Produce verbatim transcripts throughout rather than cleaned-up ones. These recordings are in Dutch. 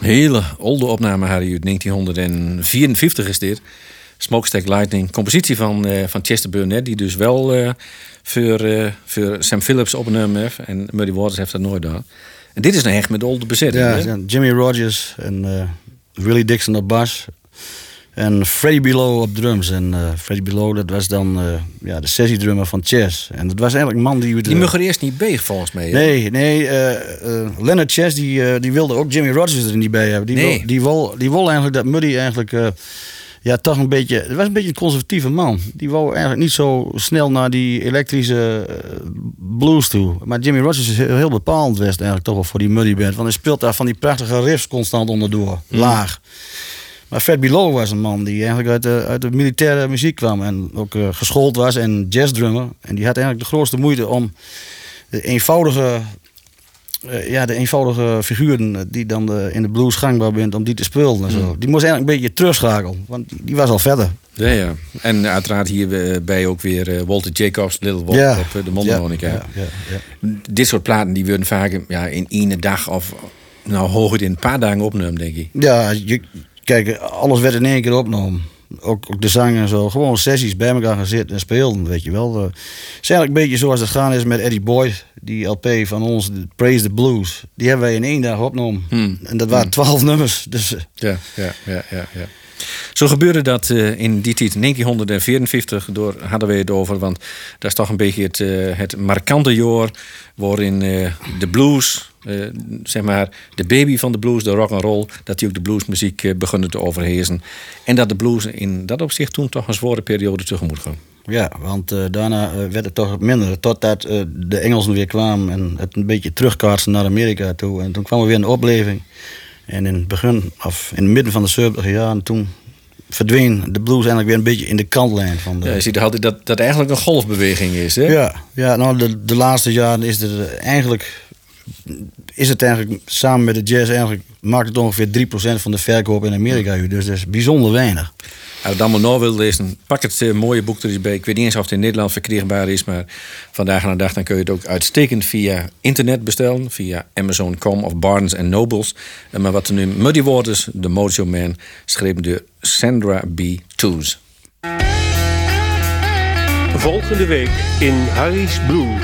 hele oude opname, Harry, uit negentien vierenvijftig is dit. Smokestack Lightning, compositie van, uh, van Chester Burnett, die dus wel uh, voor, uh, voor Sam Phillips opgenomen heeft. En Muddy Waters heeft dat nooit gedaan. En dit is nou echt met de oude bezetting. Ja, hè? Jimmy Rogers en uh, Willie Dixon op bas. En Freddie Below op drums. En uh, Freddie Below, dat was dan uh, ja, de sessiedrummer van Chess. En dat was eigenlijk een man die... Die uh, mocht er eerst niet bij, volgens mij. Hè? Nee, nee. Uh, uh, Leonard Chess, die, uh, die wilde ook Jimmy Rogers er niet bij hebben. Die, nee. wil, die, wil, die wil eigenlijk dat Muddy eigenlijk... Uh, ja, toch een beetje... Het was een beetje een conservatieve man. Die wou eigenlijk niet zo snel naar die elektrische uh, blues toe. Maar Jimmy Rogers is heel, heel bepalend geweest eigenlijk toch wel voor die Muddy band. Want hij speelt daar van die prachtige riffs constant onderdoor. Mm. Laag. Maar Fred Below was een man die eigenlijk uit de, uit de militaire muziek kwam. En ook uh, geschoold was en jazzdrummer. En die had eigenlijk de grootste moeite om de eenvoudige... Uh, ja, de eenvoudige figuren die dan de, in de blues gangbaar bent, om die te spelen en zo. Mm. Die moest eigenlijk een beetje terugschakelen, want die was al verder. Ja, ja. En uiteraard hierbij ook weer uh, Walter Jacobs, Little Walter ja. op uh, de mondharmonica. Ja, ja, ja, ja. Dit soort platen die worden vaak ja, in één dag of nou hooguit in een paar dagen opgenomen, denk ik. Ja, je, kijk, alles werd in één keer opgenomen. Ook, ook de zang en zo. Gewoon sessies bij elkaar gaan zitten en spelen, weet je wel. Het is eigenlijk een beetje zoals het gaan is met Eddie Boyd. Die L P van ons, Praise the Blues. Die hebben wij in één dag opgenomen. Hmm. En dat waren twaalf hmm. nummers. Dus. Ja, ja, ja, ja, ja. Zo gebeurde dat uh, in die tijd, negentien vierenvijftig, door hadden we het over. Want dat is toch een beetje het, uh, het markante jaar waarin uh, de blues, uh, zeg maar, de baby van de blues, de rock and roll, dat die ook de bluesmuziek uh, begonnen te overheersen. En dat de blues in dat opzicht toen toch een zware periode tegemoet ging. Ja, want uh, daarna uh, werd het toch minder. Totdat uh, de Engelsen weer kwamen en het een beetje terugkaatsten naar Amerika toe. En toen kwam er weer een opleving. En in het begin, of in het midden van de zeventig jaren, toen verdween de blues eigenlijk weer een beetje in de kantlijn van de... Ja, je ziet altijd dat dat eigenlijk een golfbeweging is, hè? Ja, ja nou de, de laatste jaren is er eigenlijk... is het eigenlijk samen met de jazz eigenlijk... maakt het ongeveer drie procent van de verkoop in Amerika. Dus dat is bijzonder weinig. Als je het allemaal nou wil lezen, pak het uh, mooie boek er eens bij. Ik weet niet eens of het in Nederland verkrijgbaar is, maar vandaag aan de dag dan kun je het ook uitstekend via internet bestellen, via Amazon punt com of Barnes and Nobles. Uh, maar wat er nu Muddy Waters, The Mojo Man, geschreven door Sandra B. Toos. Volgende week in Harry's Blues.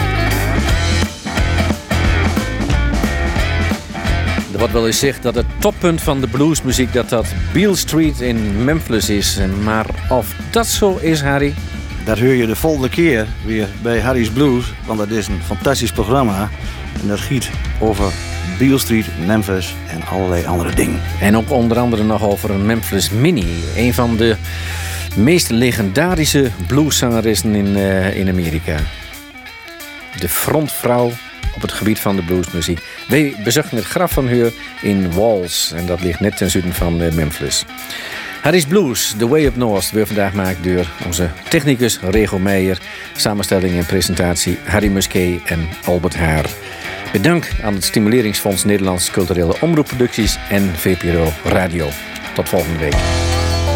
Er wordt wel eens gezegd dat het toppunt van de bluesmuziek dat dat Beale Street in Memphis is. Maar of dat zo is, Harry? Dat hoor je de volgende keer weer bij Harry's Blues. Want dat is een fantastisch programma. En dat giet over Beale Street, Memphis en allerlei andere dingen. En ook onder andere nog over een Memphis Minnie. Een van de meest legendarische blueszangeressen in, uh, in Amerika. De frontvrouw op het gebied van de bluesmuziek. Wij bezochten het graf van haar in Walls. En dat ligt net ten zuiden van uh, Memphis. Harry's Blues, The Way Up North, weer vandaag gemaakt door onze technicus Rego Meijer. Samenstelling en presentatie Harry Musquet en Albert Haar. Bedankt aan het Stimuleringsfonds Nederlandse Culturele Omroepproducties en V P R O Radio. Tot volgende week.